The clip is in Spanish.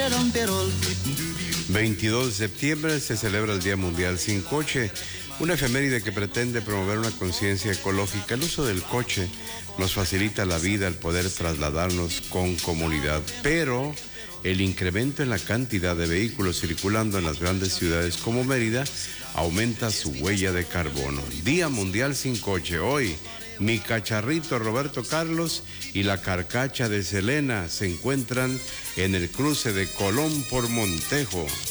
22 de septiembre se celebra el Día Mundial Sin Coche, una efeméride que pretende promover una conciencia ecológica. El uso del coche nos facilita la vida al poder trasladarnos con comodidad, pero el incremento en la cantidad de vehículos circulando en las grandes ciudades como Mérida aumenta su huella de carbono. Día Mundial Sin Coche. Hoy, mi cacharrito Roberto Carlos y la carcacha de Selena se encuentran en el cruce de Colón por Montejo.